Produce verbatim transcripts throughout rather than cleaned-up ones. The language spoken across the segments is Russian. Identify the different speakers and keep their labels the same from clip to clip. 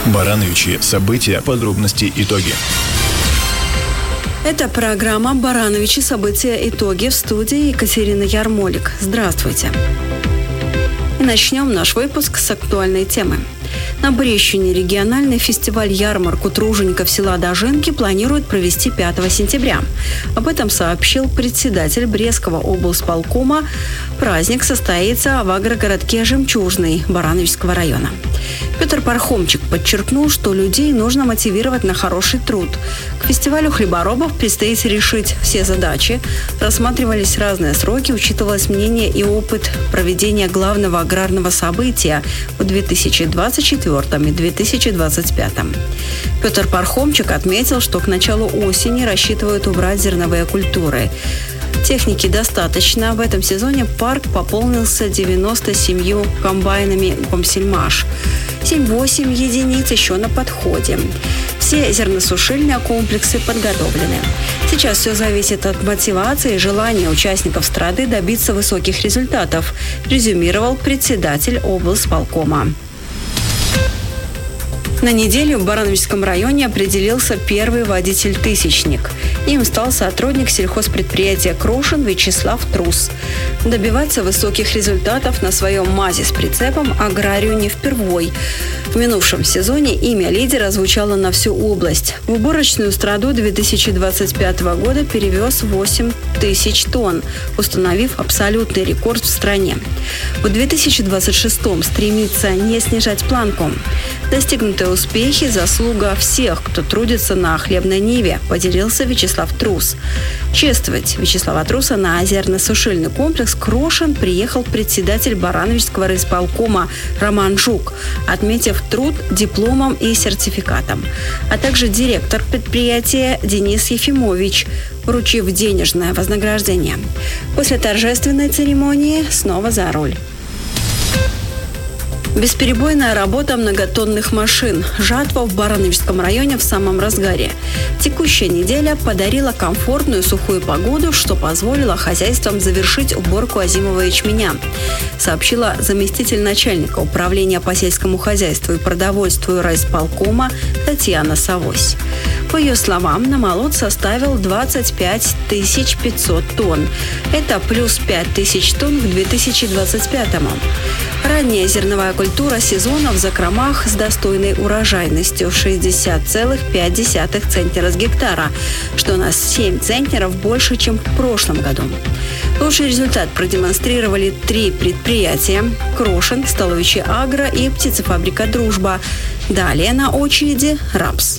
Speaker 1: Барановичи. События, подробности, итоги.
Speaker 2: Это программа «Барановичи. События. Итоги», в студии Екатерина Ярмолик. Здравствуйте. И начнем наш выпуск с актуальной темы. На Брещине региональный фестиваль-ярмарку тружеников села Дожинки планируют провести пятого сентября. Об этом сообщил председатель Брестского облсполкома. Праздник состоится в агрогородке Жемчужный Барановичского района. Петр Пархомчик подчеркнул, что людей нужно мотивировать на хороший труд. К фестивалю хлеборобов предстоит решить все задачи. Рассматривались разные сроки, учитывалось мнение и опыт проведения главного аграрного события в две тысячи двадцать четвёртом и две тысячи двадцать пятом. Петр Пархомчик отметил, что к началу осени рассчитывают убрать зерновые культуры. Техники достаточно. В этом сезоне парк пополнился девяноста семью комбайнами «Комсельмаш». семь-восемь единиц еще на подходе. Все зерносушильные комплексы подготовлены. Сейчас все зависит от мотивации и желания участников страды добиться высоких результатов, резюмировал председатель облсполкома. На неделю в Барановичском районе определился первый водитель-тысячник. Им стал сотрудник сельхозпредприятия «Крошин» Вячеслав Трус. Добиваться высоких результатов на своем МАЗе с прицепом аграрию не впервой. В минувшем сезоне имя лидера звучало на всю область. В уборочную страду две тысячи двадцать пятого года перевез восемь тысяч тонн, установив абсолютный рекорд в стране. В две тысячи двадцать шестом стремится не снижать планку. Достигнутые успехи – заслуга всех, кто трудится на хлебной ниве, поделился Вячеслав Трус. Чествовать Вячеслава Труса на зерносушильный комплекс «Крошин» приехал председатель Барановичского райисполкома Роман Жук, отметив труд дипломом и сертификатом, а также директор предприятия Денис Ефимович, вручив денежное вознаграждение. После торжественной церемонии снова за руль. Бесперебойная работа многотонных машин. Жатва в Барановичском районе в самом разгаре. Текущая неделя подарила комфортную сухую погоду, что позволило хозяйствам завершить уборку озимого ячменя, сообщила заместитель начальника управления по сельскому хозяйству и продовольствию райисполкома Татьяна Савось. По ее словам, намолот составил двадцать пять тысяч пятьсот тонн. Это плюс пять тысяч тонн к две тысячи двадцать пятому. Ранняя зерновая культура сезона в закромах с достойной урожайностью шестьдесят целых пять десятых центнера с гектара, что на семь центнеров больше, чем в прошлом году. Лучший результат продемонстрировали три предприятия – «Крошин», «Столовичи Агро» и птицефабрика «Дружба». Далее на очереди «Рапс».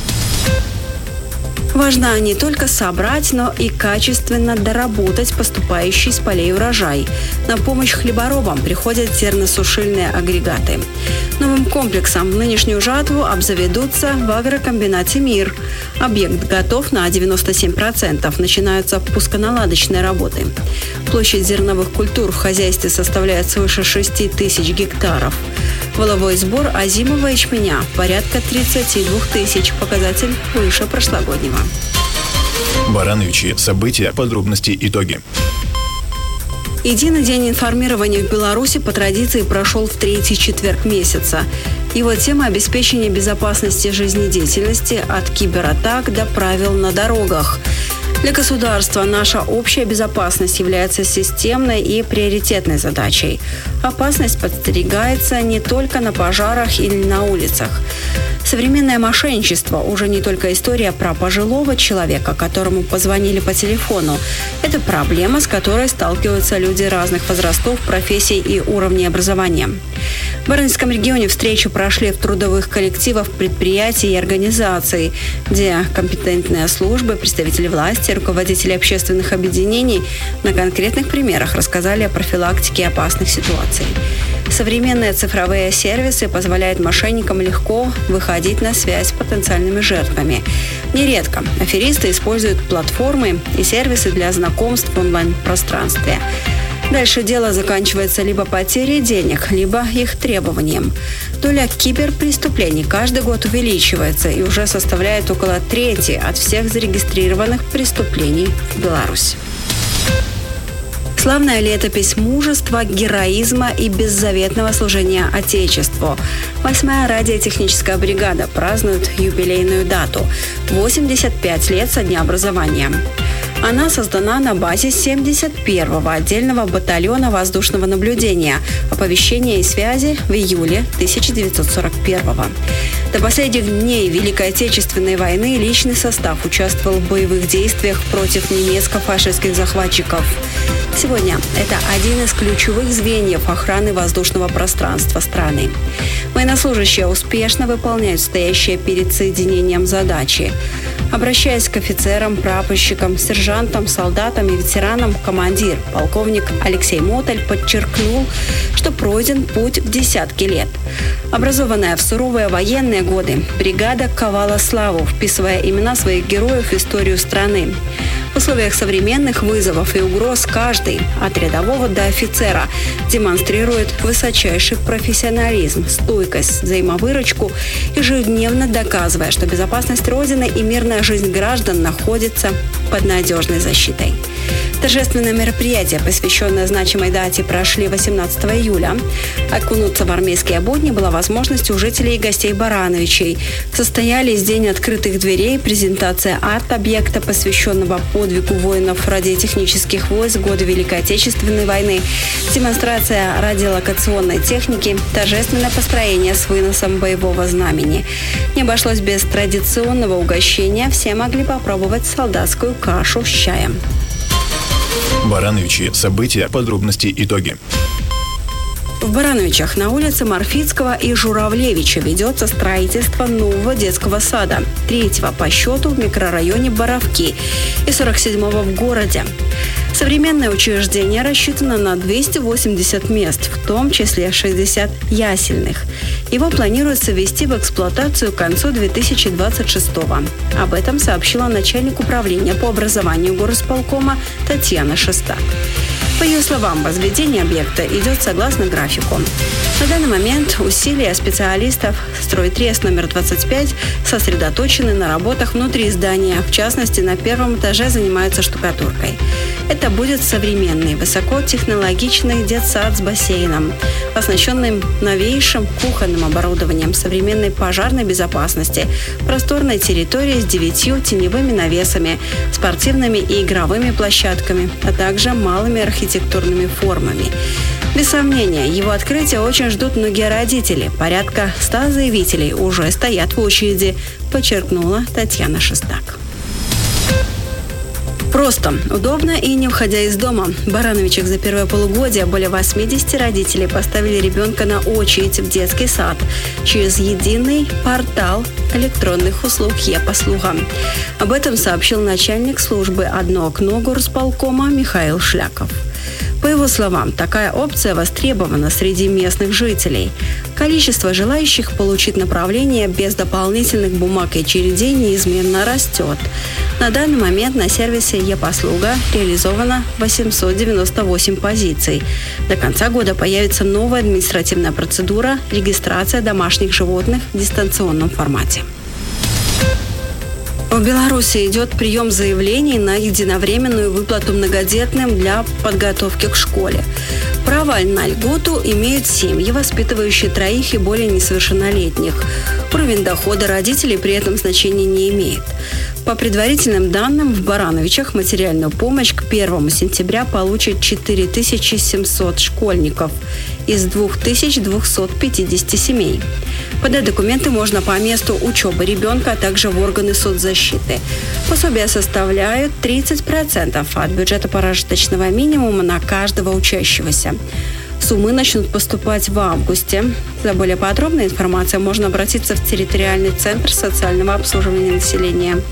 Speaker 2: Важно не только собрать, но и качественно доработать поступающий с полей урожай. На помощь хлеборобам приходят зерносушильные агрегаты. Новым комплексом в нынешнюю жатву обзаведутся в агрокомбинате «Мир». Объект готов на девяносто семь процентов. Начинаются пусконаладочные работы. Площадь зерновых культур в хозяйстве составляет свыше шести тысяч гектаров. Воловой сбор озимого ячменя порядка тридцати двух тысяч. Показатель выше прошлогоднего.
Speaker 1: Барановичи. События, подробности, итоги.
Speaker 2: Единый день информирования в Беларуси по традиции прошел в третий четверг месяца. Его тема – обеспечение безопасности жизнедеятельности от кибератак до правил на дорогах. Для государства наша общая безопасность является системной и приоритетной задачей. Опасность подстерегается не только на пожарах или на улицах. Современное мошенничество уже не только история про пожилого человека, которому позвонили по телефону. Это проблема, с которой сталкиваются люди разных возрастов, профессий и уровней образования. В Барановичском регионе встречи прошли в трудовых коллективах предприятий и организаций, где компетентные службы, представители власти, руководители общественных объединений на конкретных примерах рассказали о профилактике опасных ситуаций. Современные цифровые сервисы позволяют мошенникам легко выходить на связь с потенциальными жертвами. Нередко аферисты используют платформы и сервисы для знакомств в онлайн-пространстве. Дальше дело заканчивается либо потерей денег, либо их требованием. Доля киберпреступлений каждый год увеличивается и уже составляет около трети от всех зарегистрированных преступлений в Беларуси. Славная летопись мужества, героизма и беззаветного служения Отечеству. Восьмая радиотехническая бригада празднует юбилейную дату – восемьдесят пять лет со дня образования. Она создана на базе семьдесят первого отдельного батальона воздушного наблюдения, оповещения и связи в июле тысяча девятьсот сорок первого. До последних дней Великой Отечественной войны личный состав участвовал в боевых действиях против немецко-фашистских захватчиков. Сегодня это один из ключевых звеньев охраны воздушного пространства страны. Военнослужащие успешно выполняют стоящие перед соединением задачи. Обращаясь к офицерам, прапорщикам, сержантам, солдатам и ветеранам, командир, полковник Алексей Моталь подчеркнул, что пройден путь в десятки лет. Образованная в суровые военные годы, бригада ковала славу, вписывая имена своих героев в историю страны. В условиях современных вызовов и угроз каждый, от рядового до офицера, демонстрирует высочайший профессионализм, стойкость, взаимовыручку, ежедневно доказывая, что безопасность Родины и мирная жизнь граждан находятся под надежной защитой. Торжественное мероприятие, посвященное значимой дате, прошли восемнадцатого июля. Окунуться в армейские будни была возможность у жителей и гостей Барановичей. Состоялись день открытых дверей, презентация арт-объекта, посвященного подвигу воинов радиотехнических войск в годы Великой Отечественной войны, демонстрация радиолокационной техники, торжественное построение с выносом боевого знамени. Не обошлось без традиционного угощения, все могли попробовать солдатскую кашу с чаем.
Speaker 1: Барановичи. События, подробности, итоги.
Speaker 2: В Барановичах на улице Морфицкого и Журавлевича ведется строительство нового детского сада, третьего по счету в микрорайоне Боровки и сорок седьмого в городе. Современное учреждение рассчитано на двести восемьдесят мест, в том числе шестьдесят ясельных. Его планируется ввести в эксплуатацию к концу две тысячи двадцать шестого. Об этом сообщила начальник управления по образованию горосполкома Татьяна Шестак. По ее словам, возведение объекта идет согласно графику. На данный момент усилия специалистов «Стройтрест номер двадцать пять» сосредоточены на работах внутри здания. В частности, на первом этаже занимаются штукатуркой. Это будет современный, высокотехнологичный детсад с бассейном, оснащенным новейшим кухонным оборудованием, современной пожарной безопасности, просторной территорией с девятью теневыми навесами, спортивными и игровыми площадками, а также малыми архитектурными формами. Без сомнения, его открытие очень ждут многие родители. Порядка ста заявителей уже стоят в очереди, подчеркнула Татьяна Шестак. Просто, удобно и не выходя из дома. В Барановичах за первое полугодие более восемьдесят родителей поставили ребенка на очередь в детский сад через единый портал электронных услуг «Е-послуга». Об этом сообщил начальник службы «Одно окно» горосполкома Михаил Шляков. По его словам, такая опция востребована среди местных жителей. Количество желающих получить направление без дополнительных бумаг и очередей неизменно растет. На данный момент на сервисе «Е-послуга» реализовано восемьсот девяносто восемь позиций. До конца года появится новая административная процедура – регистрация домашних животных в дистанционном формате. В Беларуси идет прием заявлений на единовременную выплату многодетным для подготовки к школе. Право на льготу имеют семьи, воспитывающие троих и более несовершеннолетних. Уровень дохода родителей при этом значения не имеет. По предварительным данным, в Барановичах материальную помощь к первому сентября получат четыре тысячи семьсот школьников из две тысячи двести пятьдесят семей. Подать документы можно по месту учебы ребенка, а также в органы соцзащиты. Пособия составляют тридцать процентов от бюджета прожиточного минимума на каждого учащегося. Суммы начнут поступать в августе. За более подробной информацией можно обратиться в территориальный центр социального обслуживания населения.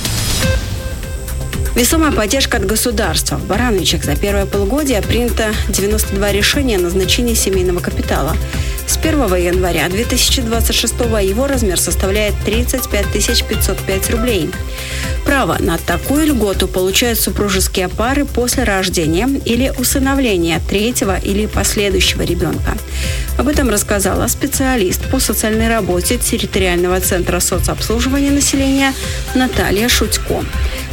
Speaker 2: Весомая поддержка от государства. В Барановичах за первое полугодие принято девяносто два решения о назначении семейного капитала. С первого января две тысячи двадцать шестого его размер составляет тридцать пять тысяч пятьсот пять рублей. Право на такую льготу получают супружеские пары после рождения или усыновления третьего или последующего ребенка. Об этом рассказала специалист по социальной работе территориального центра соцобслуживания населения Наталья Шутько.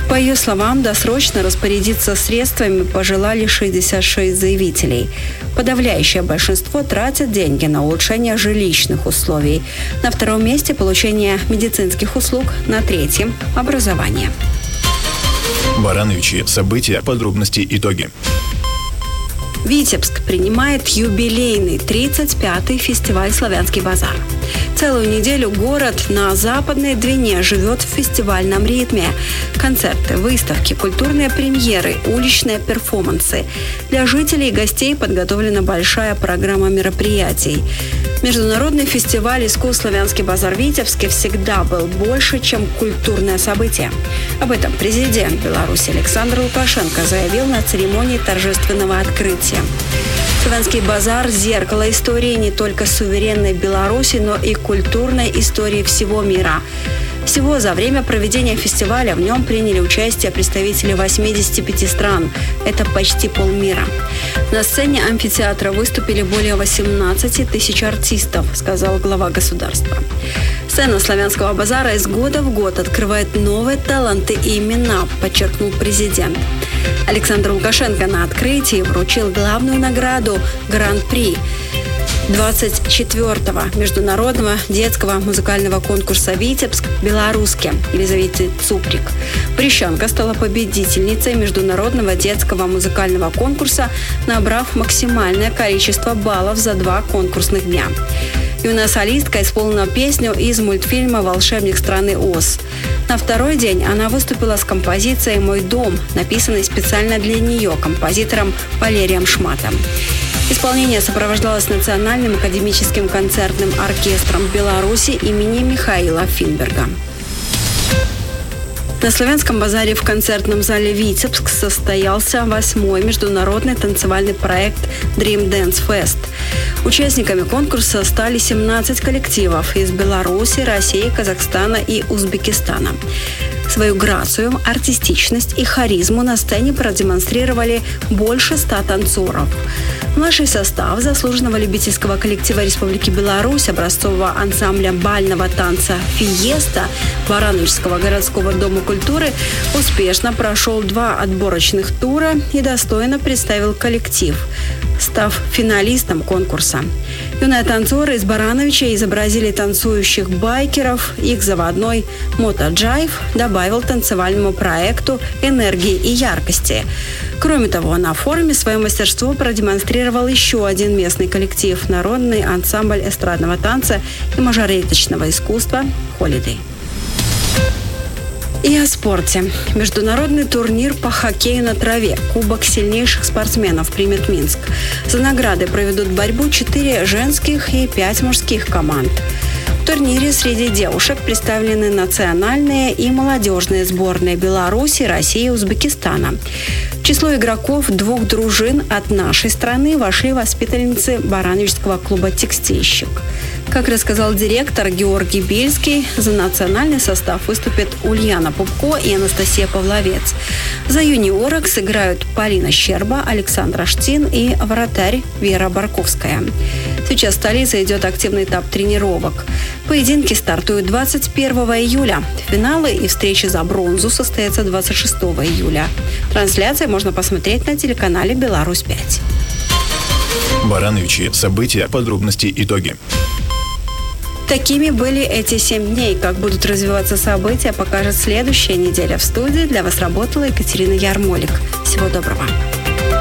Speaker 2: По ее словам, досрочно распорядиться средствами пожелали шестьдесят шесть заявителей. Подавляющее большинство тратят деньги на улучшение жилищных условий. На втором месте получение медицинских услуг, на третьем – образование.
Speaker 1: Барановичи. События, подробности, итоги.
Speaker 2: Витебск принимает юбилейный тридцать пятый фестиваль «Славянский базар». Целую неделю город на Западной Двине живет в фестивальном ритме. Концерты, выставки, культурные премьеры, уличные перформансы. Для жителей и гостей подготовлена большая программа мероприятий. Международный фестиваль искусств «Славянский базар» в Витебске всегда был больше, чем культурное событие. Об этом президент Беларуси Александр Лукашенко заявил на церемонии торжественного открытия. Славянский базар – зеркало истории не только суверенной Беларуси, но и культурной истории всего мира. Всего за время проведения фестиваля в нем приняли участие представители восьмидесяти пяти стран. Это почти полмира. На сцене амфитеатра выступили более восемнадцати тысяч артистов, сказал глава государства. Сцена Славянского базара из года в год открывает новые таланты и имена, подчеркнул президент. Александр Лукашенко на открытии вручил главную награду «Гран-при» двадцать четвёртого международного детского музыкального конкурса «Витебск» «Белорусски» Елизавете Цуприк. Прищанка стала победительницей международного детского музыкального конкурса, набрав максимальное количество баллов за два конкурсных дня. Юная солистка исполнила песню из мультфильма «Волшебник страны Оз». На второй день она выступила с композицией «Мой дом», написанной специально для нее композитором Валерием Шматом. Исполнение сопровождалось Национальным академическим концертным оркестром Беларуси имени Михаила Финберга. На Славянском базаре в концертном зале «Витебск» состоялся восьмой международный танцевальный проект Dream Dance Fest. Участниками конкурса стали семнадцать коллективов из Беларуси, России, Казахстана и Узбекистана. Свою грацию, артистичность и харизму на сцене продемонстрировали больше ста танцоров. Младший состав заслуженного любительского коллектива Республики Беларусь образцового ансамбля бального танца «Фиеста» Барановичского городского дома культуры успешно прошел два отборочных тура и достойно представил коллектив, став финалистом конкурса. Юные танцоры из Барановича изобразили танцующих байкеров. Их заводной мотоджайв добавил танцевальному проекту энергии и яркости. Кроме того, на форуме свое мастерство продемонстрировал еще один местный коллектив – народный ансамбль эстрадного танца и мажореточного искусства «Холидей». И о спорте. Международный турнир по хоккею на траве «Кубок сильнейших спортсменов» примет Минск. За награды проведут борьбу четыре женских и пять мужских команд. В турнире среди девушек представлены национальные и молодежные сборные Беларуси, России и Узбекистана. В число игроков двух дружин от нашей страны вошли воспитанницы Барановичского клуба «Текстильщик». Как рассказал директор Георгий Бельский, за национальный состав выступят Ульяна Пупко и Анастасия Павловец. За юниорок сыграют Полина Щерба, Александр Штин и вратарь Вера Барковская. Сейчас в столице идет активный этап тренировок. Поединки стартуют двадцать первого июля. Финалы и встречи за бронзу состоятся двадцать шестого июля. Трансляции можно посмотреть на телеканале «Беларусь пять».
Speaker 1: Барановичи. События, подробности, итоги.
Speaker 2: Такими были эти семь дней. Как будут развиваться события, покажет следующая неделя. В студии для вас работала Екатерина Ярмолик. Всего доброго.